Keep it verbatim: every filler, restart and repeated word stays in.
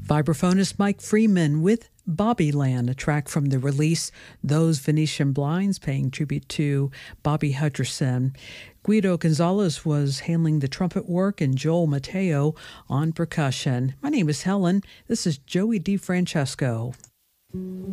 Vibraphonist Mike Freeman with Bobby Land, a track from the release Those Venetian Blinds, paying tribute to Bobby Hutcherson. Guido Gonzalez was handling the trumpet work and Joel Mateo on percussion. My name is Helen. This is Joey DeFrancesco.